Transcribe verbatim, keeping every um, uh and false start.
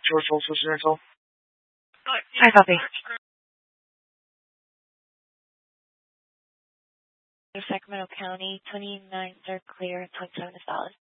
George Olson Rental. Hi, copy. Sacramento County, twenty-nine third clear, twenty-seven is valid.